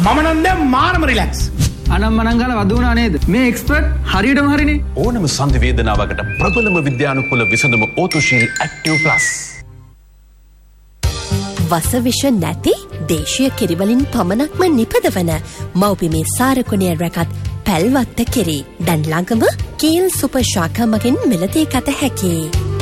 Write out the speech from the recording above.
මම නම් දැන් මාරම රිලැක්ස්. අනම්මනම් ගාලා වද වුණා නේද? මේ එක්ස්පර්ට් හරියටම හරිනේ. ඕනම සන්ධි වේදනාවකට ප්‍රබලම විද්‍යානුකූල විසඳුම ඕතුශීල් ඇක්ටිව් ප්ලස්. වසවිෂ නැති දේශීය කිරිවලින් පමණක්ම නිපදවන මව්බිමේ සාරකුණේ රැකත් පැල්වත්ත කිරි. දැන් ළඟම කීල් සුපර් ශාකා මගින් මිලදී ගත හැකියි.